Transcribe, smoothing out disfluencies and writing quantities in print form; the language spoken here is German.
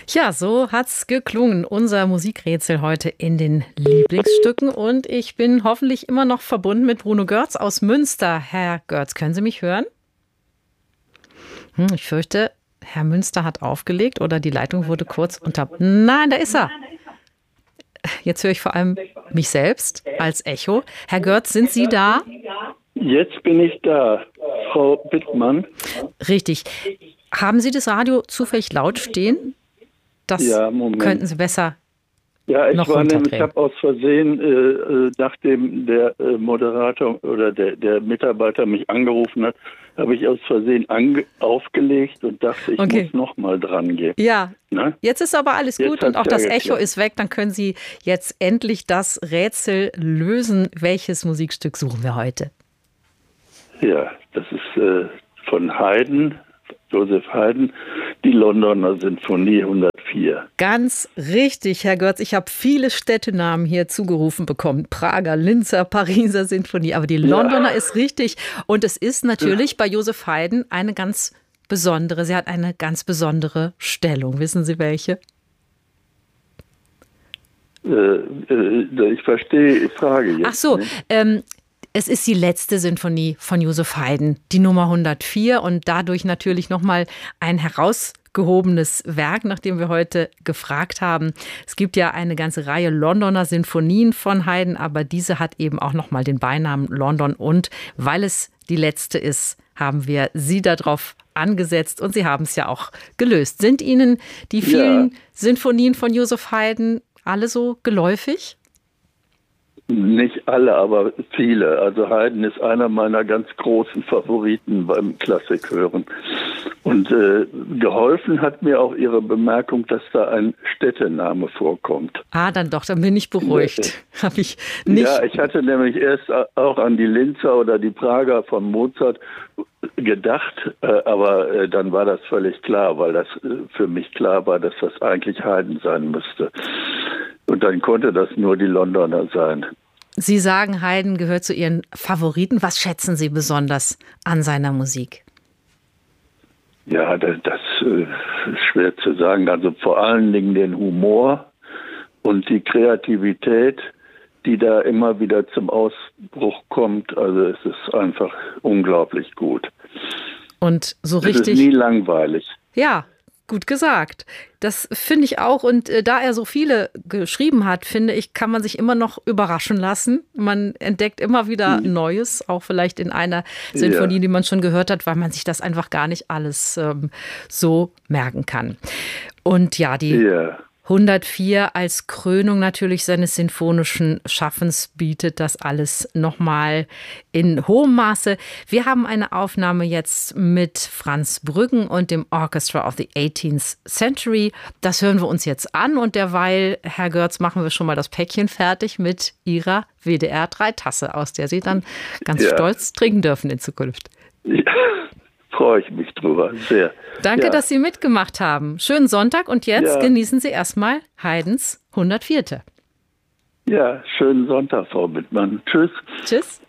Ja, so hat's geklungen. Unser Musikrätsel heute in den Lieblingsstücken. Und ich bin hoffentlich immer noch verbunden mit Bruno Görz aus Münster. Herr Görz, können Sie mich hören? Ich fürchte, Herr Münster hat aufgelegt oder die Leitung wurde kurz Nein, da ist er. Jetzt höre ich vor allem mich selbst als Echo. Herr Görz, sind Sie da? Jetzt bin ich da, Frau Bittmann. Richtig. Haben Sie das Radio zufällig laut stehen? Das könnten Sie besser noch runterdrehen. Ich habe aus Versehen, nachdem der Moderator oder der Mitarbeiter mich angerufen hat, habe ich aus Versehen aufgelegt und dachte, ich muss noch mal dran gehen. Ja, jetzt ist aber alles gut und auch das Echo ist weg. Dann können Sie jetzt endlich das Rätsel lösen. Welches Musikstück suchen wir heute? Ja, das ist von Haydn, Joseph Haydn, die Londoner Sinfonie 104. Ganz richtig, Herr Görz. Ich habe viele Städtenamen hier zugerufen bekommen. Prager, Linzer, Pariser Sinfonie. Aber die Londoner ist richtig. Und es ist natürlich bei Joseph Haydn eine ganz besondere. Sie hat eine ganz besondere Stellung. Wissen Sie welche? Ich verstehe die Frage jetzt. Ach so, es ist die letzte Sinfonie von Joseph Haydn, die Nummer 104 und dadurch natürlich nochmal ein herausgehobenes Werk, nach dem wir heute gefragt haben. Es gibt ja eine ganze Reihe Londoner Sinfonien von Haydn, aber diese hat eben auch nochmal den Beinamen London und weil es die letzte ist, haben wir Sie darauf angesetzt und Sie haben es ja auch gelöst. Sind Ihnen die vielen Sinfonien von Joseph Haydn alle so geläufig? Nicht alle, aber viele. Also Haydn ist einer meiner ganz großen Favoriten beim Klassikhören. Und geholfen hat mir auch Ihre Bemerkung, dass da ein Städtename vorkommt. Dann bin ich beruhigt. Habe ich nicht. Ja, ich hatte nämlich erst auch an die Linzer oder die Prager von Mozart gedacht, aber dann war das völlig klar, weil das für mich klar war, dass das eigentlich Haydn sein müsste. Und dann konnte das nur die Londoner sein. Sie sagen, Haydn gehört zu Ihren Favoriten. Was schätzen Sie besonders an seiner Musik? Ja, das ist schwer zu sagen. Also vor allen Dingen den Humor und die Kreativität, die da immer wieder zum Ausbruch kommt. Also es ist einfach unglaublich gut. Und so richtig. Es ist nie langweilig. Ja. Gut gesagt. Das finde ich auch. Und da er so viele geschrieben hat, finde ich, kann man sich immer noch überraschen lassen. Man entdeckt immer wieder Neues, auch vielleicht in einer Sinfonie, die man schon gehört hat, weil man sich das einfach gar nicht alles so merken kann. Und ja, die 104 als Krönung natürlich seines sinfonischen Schaffens bietet das alles nochmal in hohem Maße. Wir haben eine Aufnahme jetzt mit Franz Brüggen und dem Orchestra of the 18th Century. Das hören wir uns jetzt an und derweil, Herr Görz, machen wir schon mal das Päckchen fertig mit Ihrer WDR-3-Tasse, aus der Sie dann ganz stolz trinken dürfen in Zukunft. Ja. Freue ich mich drüber, sehr. Danke, dass Sie mitgemacht haben. Schönen Sonntag und jetzt genießen Sie erstmal Haydns 104. Ja, schönen Sonntag, Frau Bittmann. Tschüss. Tschüss.